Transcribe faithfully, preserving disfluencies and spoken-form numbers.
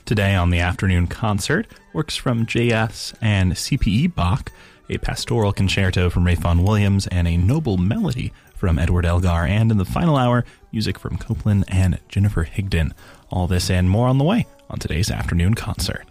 Today on the afternoon concert, works from J S and C P E Bach, a pastoral concerto from Ralph Vaughan Williams, and a noble melody from Edward Elgar, and in the final hour, music from Copland and Jennifer Higdon. All this and more on the way on today's afternoon concert.